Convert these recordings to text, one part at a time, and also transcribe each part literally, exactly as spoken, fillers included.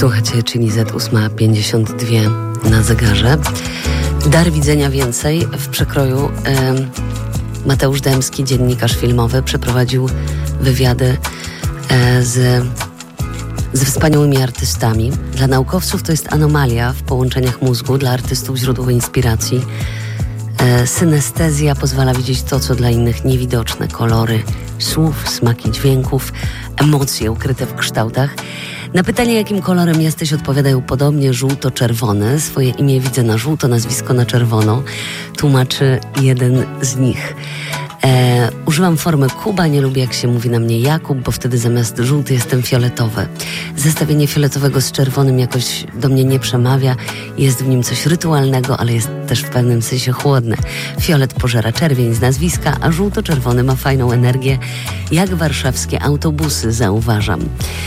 Słuchajcie, czyli Z ósma pięćdziesiąt dwa na zegarze. Dar widzenia więcej w przekroju. E, Mateusz Dębski, dziennikarz filmowy, przeprowadził wywiady e, z, z wspaniałymi artystami. Dla naukowców to jest anomalia w połączeniach mózgu, dla artystów źródło inspiracji. E, synestezja pozwala widzieć to, co dla innych niewidoczne. Kolory słów, smaki dźwięków, emocje ukryte w kształtach. Na pytanie, jakim kolorem jesteś, odpowiadają podobnie: żółto-czerwony. Swoje imię widzę na żółto, nazwisko na czerwono. Tłumaczy jeden z nich. E, używam formy Kuba, nie lubię, jak się mówi na mnie Jakub, bo wtedy zamiast żółty jestem fioletowy. Zestawienie fioletowego z czerwonym jakoś do mnie nie przemawia. Jest w nim coś rytualnego, ale jest też w pewnym sensie chłodne. Fiolet pożera czerwień z nazwiska, a żółto-czerwony ma fajną energię, jak warszawskie autobusy, zauważam.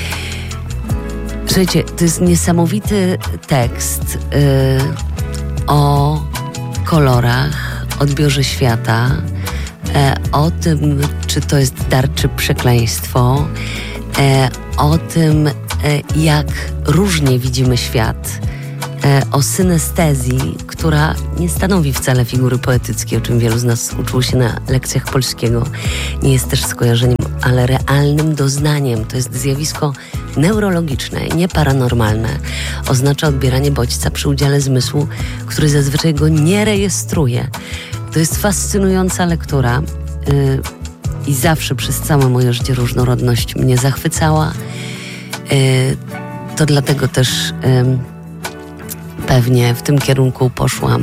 Słuchajcie, to jest niesamowity tekst yy, o kolorach, odbiorze świata, e, o tym, czy to jest dar, czy przekleństwo, e, o tym, e, jak różnie widzimy świat, e, o synestezji, która nie stanowi wcale figury poetyckiej, o czym wielu z nas uczyło się na lekcjach polskiego. Nie jest też skojarzeniem, ale realnym doznaniem. To jest zjawisko neurologiczne, nie paranormalne. Oznacza odbieranie bodźca przy udziale zmysłu, który zazwyczaj go nie rejestruje. To jest fascynująca lektura yy, i zawsze przez całe moje życie różnorodność mnie zachwycała. Yy, to dlatego też yy, pewnie w tym kierunku poszłam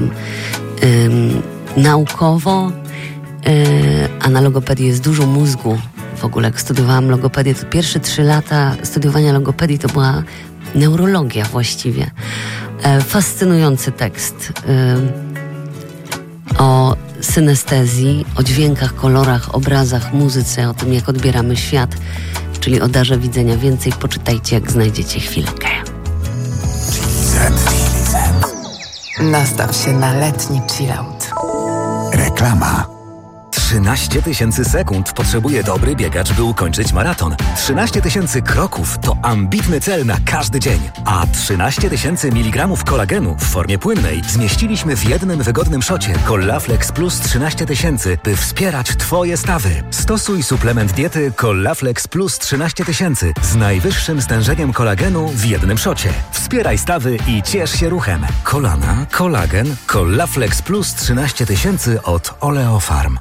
yy, naukowo, yy, a na logopedii jest dużo mózgu. W ogóle jak studiowałam logopedię, to pierwsze trzy lata studiowania logopedii to była neurologia właściwie. E, fascynujący tekst e, o synestezji, o dźwiękach, kolorach, obrazach, muzyce, o tym, jak odbieramy świat, czyli o darze widzenia więcej. Poczytajcie, jak znajdziecie chwilkę. Nastaw się na letni chillout. Reklama. trzynaście tysięcy sekund potrzebuje dobry biegacz, by ukończyć maraton. trzynaście tysięcy kroków to ambitny cel na każdy dzień. A trzynaście tysięcy miligramów kolagenu w formie płynnej zmieściliśmy w jednym wygodnym szocie Collaflex Plus trzynaście tysięcy, by wspierać Twoje stawy. Stosuj suplement diety Collaflex Plus trzynaście tysięcy z najwyższym stężeniem kolagenu w jednym szocie. Wspieraj stawy i ciesz się ruchem. Kolana, kolagen, Collaflex Plus trzynaście tysięcy od Oleofarm.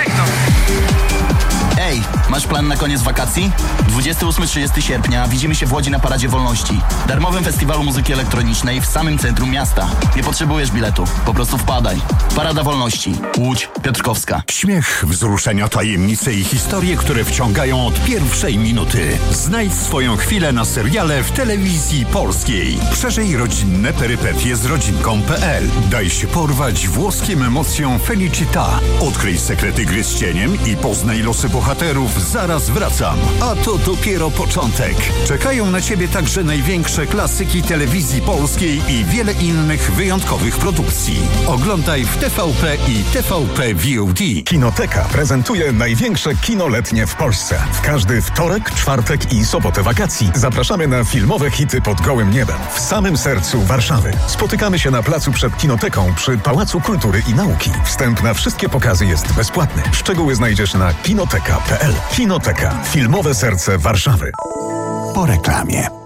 Ej, masz plan na koniec wakacji? dwudziestego ósmego do trzydziestego sierpnia widzimy się w Łodzi na Paradzie Wolności, darmowym festiwalu muzyki elektronicznej w samym centrum miasta. Nie potrzebujesz biletu, po prostu wpadaj. Parada Wolności, Łódź, Piotrkowska. Śmiech, wzruszenia, tajemnice i historie, które wciągają od pierwszej minuty. Znajdź swoją chwilę na seriale w telewizji polskiej. Przeżyj rodzinne perypetie z rodzinką kropka pe el. Daj się porwać włoskim emocjom Felicita. Odkryj sekrety gry z cieniem i poznaj losy bohaterów. Zaraz wracam. A to dopiero początek. Czekają na Ciebie także największe klasyki telewizji polskiej i wiele innych wyjątkowych produkcji. Oglądaj w T V P i T V P V O D. Kinoteka prezentuje największe kino letnie w Polsce. W każdy wtorek, czwartek i sobotę wakacji zapraszamy na filmowe hity pod gołym niebem w samym sercu Warszawy. Spotykamy się na placu przed Kinoteką przy Pałacu Kultury i Nauki. Wstęp na wszystkie pokazy jest bezpłatny. Szczegóły znajdziesz na kinoteka kropka pe el. Kinoteka. Filmowe serce Warszawy. Po reklamie.